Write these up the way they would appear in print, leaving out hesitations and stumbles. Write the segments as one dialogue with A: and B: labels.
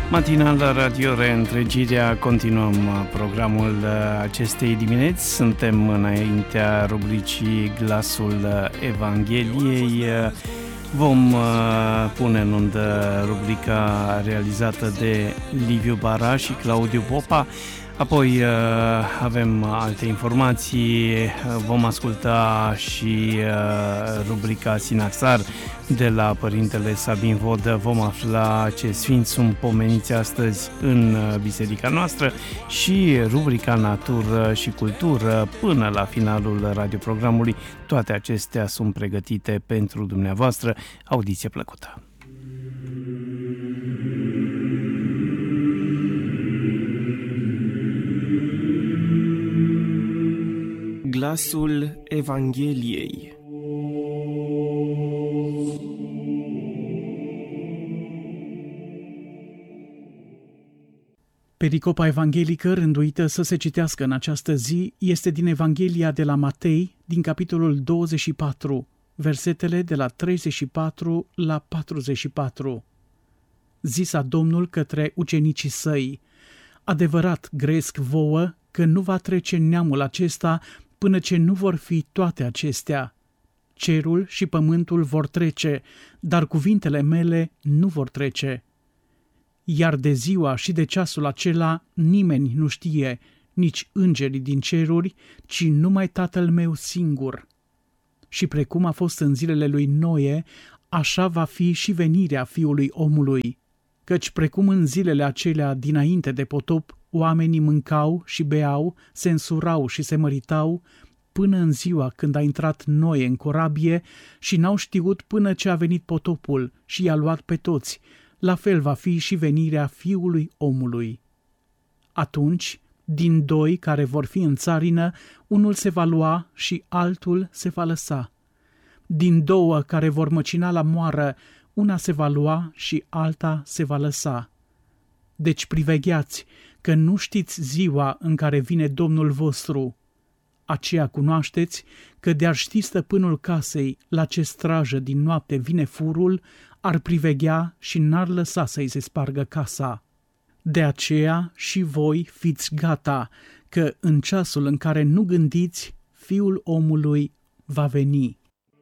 A: Matinal la Radio Reîntregirea, continuăm programul acestei dimineți. Suntem înaintea rubricii Glasul Evangheliei. Vom pune în undă rubrica realizată de Liviu Bara și Claudiu Popa. Apoi avem alte informații, vom asculta și rubrica Sinaxar de la Părintele Sabin Vodă. Vom afla ce sfinți sunt pomeniți astăzi în biserica noastră și rubrica Natură și Cultură până la finalul radioprogramului. Toate acestea sunt pregătite pentru dumneavoastră. Audiție plăcută! Glasul Evangheliei.
B: Pericopa evanghelică rânduită să se citească în această zi este din Evanghelia de la Matei, din capitolul 24, versetele de la 34 la 44. Zisa Domnul către ucenicii săi: adevărat gresc vouă că nu va trece neamul acesta până ce nu vor fi toate acestea. Cerul și pământul vor trece, dar cuvintele mele nu vor trece. Iar de ziua și de ceasul acela nimeni nu știe, nici îngerii din ceruri, ci numai Tatăl meu singur. Și precum a fost în zilele lui Noe, așa va fi și venirea Fiului omului. Căci precum în zilele acelea dinainte de potop, oamenii mâncau și beau, se însurau și se măritau, până în ziua când a intrat Noe în corabie și n-au știut până ce a venit potopul și i-a luat pe toți, la fel va fi și venirea Fiului omului. Atunci, din doi care vor fi în țarină, unul se va lua și altul se va lăsa. Din două care vor măcina la moară, una se va lua și alta se va lăsa. Deci privegheați, că nu știți ziua în care vine Domnul vostru. Aceea cunoașteți că de-ar ști stăpânul casei la ce strajă din noapte vine furul, ar priveghea și n-ar lăsa să-i se spargă casa. De aceea și voi fiți gata, că în ceasul în care nu gândiți, Fiul omului va veni.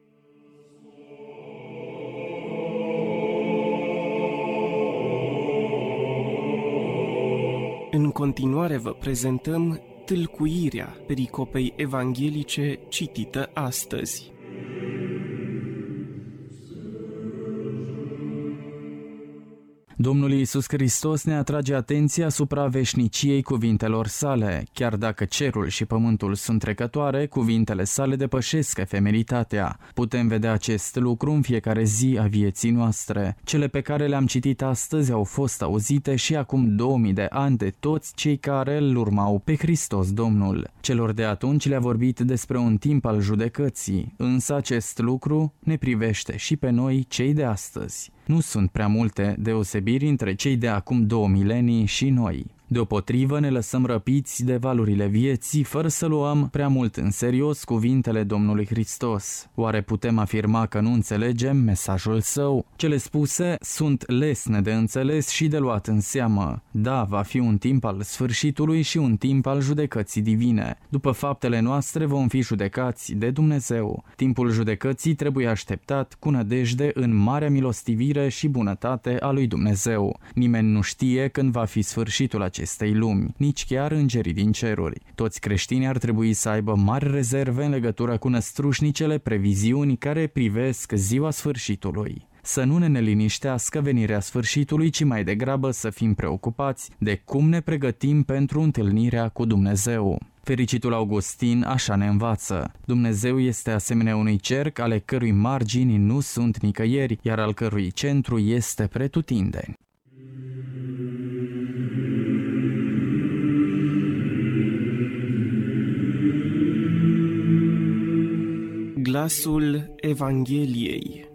A: În continuare vă prezentăm tâlcuirea pericopei evanghelice citită astăzi.
C: Domnul Iisus Hristos ne atrage atenția asupra veșniciei cuvintelor sale. Chiar dacă cerul și pământul sunt trecătoare, cuvintele sale depășesc efemeritatea. Putem vedea acest lucru în fiecare zi a vieții noastre. Cele pe care le-am citit astăzi au fost auzite și acum 2000 de ani de toți cei care îl urmau pe Hristos Domnul. Celor de atunci le-a vorbit despre un timp al judecății, însă acest lucru ne privește și pe noi, cei de astăzi. Nu sunt prea multe deosebiri între cei de acum 2 milenii și noi. Deopotrivă ne lăsăm răpiți de valurile vieții, fără să luăm prea mult în serios cuvintele Domnului Hristos. Oare putem afirma că nu înțelegem mesajul său? Cele spuse sunt lesne de înțeles și de luat în seamă. Da, va fi un timp al sfârșitului și un timp al judecății divine. După faptele noastre vom fi judecați de Dumnezeu. Timpul judecății trebuie așteptat cu nădejde în marea milostivire și bunătate a lui Dumnezeu. Nimeni nu știe când va fi sfârșitul acestei lumi, nici chiar îngerii din ceruri. Toți creștinii ar trebui să aibă mari rezerve în legătură cu năstrușnicele previziuni care privesc ziua sfârșitului. Să nu ne neliniștească venirea sfârșitului, ci mai degrabă să fim preocupați de cum ne pregătim pentru întâlnirea cu Dumnezeu. Fericitul Augustin așa ne învață: Dumnezeu este asemenea unui cerc ale cărui margini nu sunt nicăieri, iar al cărui centru este pretutindeni.
A: Glasul Evangheliei.